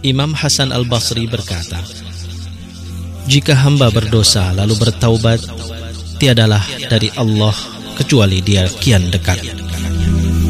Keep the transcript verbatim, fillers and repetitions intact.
Imam Hasan Al-Basri berkata, jika hamba berdosa lalu bertaubat, tiadalah dari Allah kecuali Dia kian dekat.